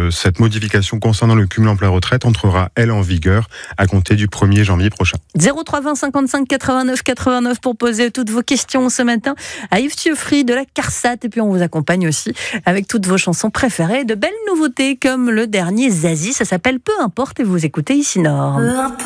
cette modification concernant le cumul emploi-retraite entrera, elle, en vigueur à compter du 1er janvier prochain. 03 20 55 89 89 pour poser toutes vos questions ce matin à Yves Thieuffry de la CARSAT. Et puis on vous accompagne aussi avec toutes vos chansons préférées. De belles nouveautés comme le dernier Zazie, ça s'appelle Peu importe et vous écoutez ici Nord.